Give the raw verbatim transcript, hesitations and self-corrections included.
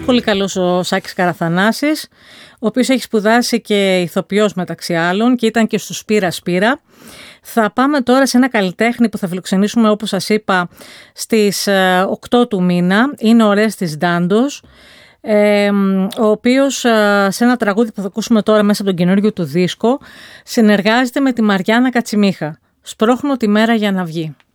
πολύ καλός ο Σάκης Καραθανάσης, ο οποίος έχει σπουδάσει και ηθοποιός μεταξύ άλλων και ήταν και στο Σπύρα Σπύρα. Θα πάμε τώρα σε ένα καλλιτέχνη που θα φιλοξενήσουμε, όπως σας είπα, στις οκτώ του μήνα. Είναι ο Ορέστης Ντάντος, ε, ο οποίος σε ένα τραγούδι που θα ακούσουμε τώρα μέσα από τον καινούργιο του δίσκο συνεργάζεται με τη Μαριάννα Κατσιμίχα. Σπρώχνω τη μέρα για να βγει.